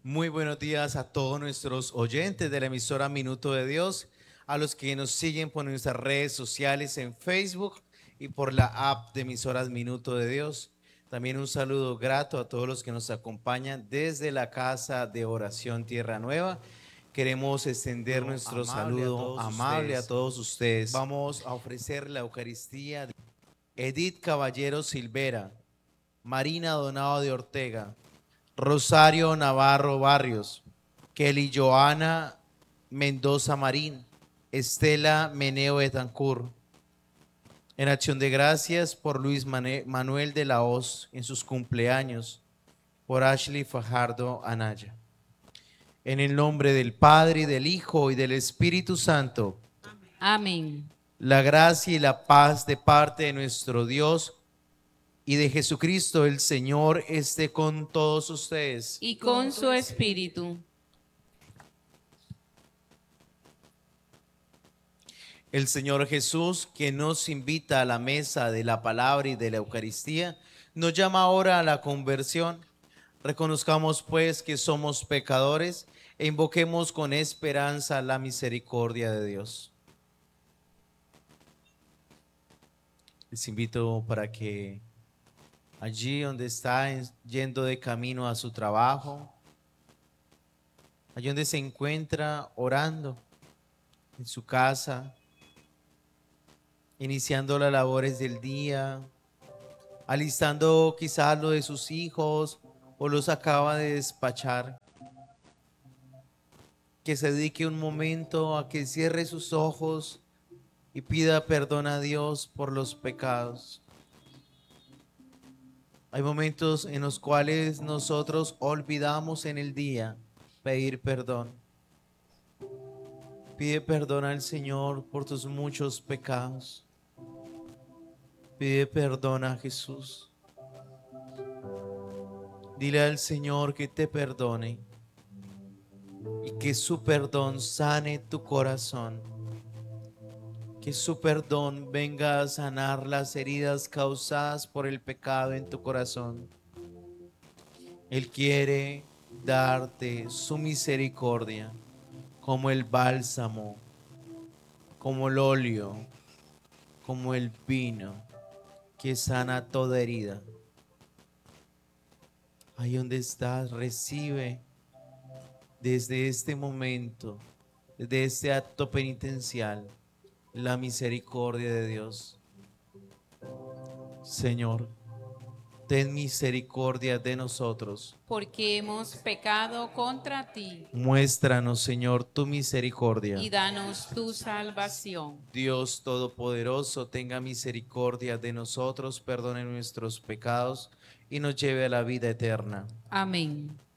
Muy buenos días a todos nuestros oyentes de la emisora Minuto de Dios, a los que nos siguen por nuestras redes sociales en Facebook y por la app de emisoras Minuto de Dios. También un saludo grato a todos los que nos acompañan desde la Casa de Oración Tierra Nueva. Queremos extender nuestro saludo amable a todos ustedes. Vamos a ofrecer la Eucaristía de Edith Caballero Silvera, Marina Donado de Ortega, Rosario Navarro Barrios, Kelly Joana Mendoza Marín, Estela Meneo Betancourt. En acción de gracias por Luis Manuel de la Hoz en sus cumpleaños, por Ashley Fajardo Anaya. En el nombre del Padre, y del Hijo, y del Espíritu Santo, Amén. la gracia y la paz de parte de nuestro Dios y de Jesucristo el Señor esté con todos ustedes. Y con su espíritu. El Señor Jesús, que nos invita a la mesa de la palabra y de la Eucaristía, nos llama ahora a la conversión. Reconozcamos pues que somos pecadores e invoquemos con esperanza la misericordia de Dios. Les invito para que allí donde está yendo de camino a su trabajo, allí donde se encuentra orando, en su casa, iniciando las labores del día, alistando quizás lo de sus hijos o los acaba de despachar, que se dedique un momento a que cierre sus ojos y pida perdón a Dios por los pecados. Hay momentos en los cuales nosotros olvidamos en el día pedir perdón. Pide perdón al Señor por tus muchos pecados. Pide perdón a Jesús. Dile al Señor que te perdone y que su perdón sane tu corazón. Que su perdón venga a sanar las heridas causadas por el pecado en tu corazón. Él quiere darte su misericordia como el bálsamo, como el óleo, como el vino que sana toda herida. Ahí donde estás, recibe desde este momento, desde este acto penitencial, la misericordia de Dios. Señor, ten misericordia de nosotros. Porque hemos pecado contra ti. Muéstranos, Señor, tu misericordia. Y danos tu salvación. Dios Todopoderoso, tenga misericordia de nosotros, perdone nuestros pecados y nos lleve a la vida eterna. Amén.